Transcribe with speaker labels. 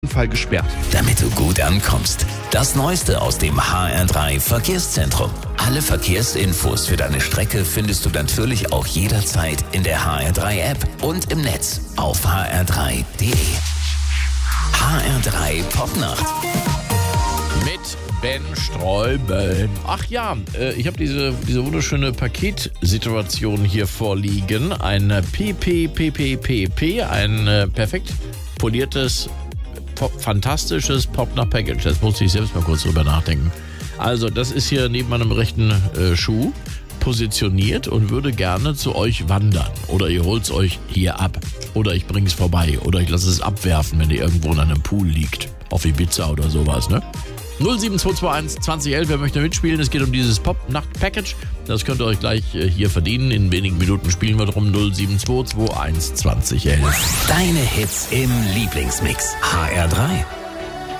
Speaker 1: Fall gesperrt.
Speaker 2: Damit du gut ankommst. Das Neueste aus dem HR3 Verkehrszentrum. Alle Verkehrsinfos für deine Strecke findest du natürlich auch jederzeit in der HR3 App und im Netz auf hr3.de. HR3 Popnacht.
Speaker 1: Mit Ben Sträuben. Ach ja, ich habe diese wunderschöne Paketsituation hier vorliegen. Ein PPPPP, ein perfekt poliertes, fantastisches Popnacht-Package. Das musste ich selbst mal kurz drüber nachdenken. Also, das ist hier neben meinem rechten Schuh positioniert und würde gerne zu euch wandern. Oder ihr holt es euch hier ab. Oder ich bringe es vorbei. Oder ich lasse es abwerfen, wenn ihr irgendwo in einem Pool liegt. Auf Ibiza oder sowas, ne? 07221 2011, wer möchte mitspielen? Es geht um dieses Pop-Nacht-Package. Das könnt ihr euch gleich hier verdienen. In wenigen Minuten spielen wir drum. 07221 2011.
Speaker 2: Deine Hits im Lieblingsmix. HR3.